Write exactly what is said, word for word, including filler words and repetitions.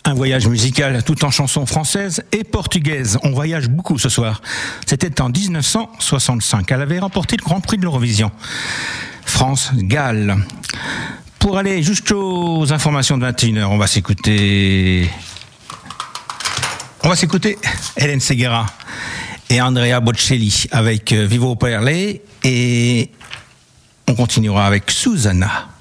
Un voyage musical tout en chansons françaises et portugaises. On voyage beaucoup ce soir. C'était en dix-neuf cent soixante-cinq. Elle avait remporté le Grand Prix de l'Eurovision. France-Galles. Pour aller jusqu'aux informations de vingt et une heures, on va s'écouter... On va s'écouter Hélène Ségara et Andrea Bocelli avec Vivo per lei, et on continuera avec Susanna.